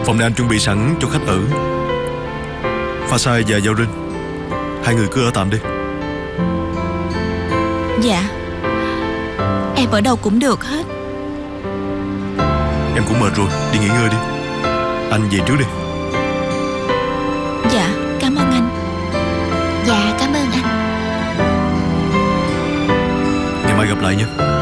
Phòng này anh chuẩn bị sẵn cho khách ở. Pha Sai và Giao Rinh, hai người cứ ở tạm đi. Dạ, em ở đâu cũng được hết. Em cũng mệt rồi, đi nghỉ ngơi đi. Anh về trước đi. Dạ, cảm ơn anh. Dạ, cảm ơn anh. Ngày mai gặp lại nha.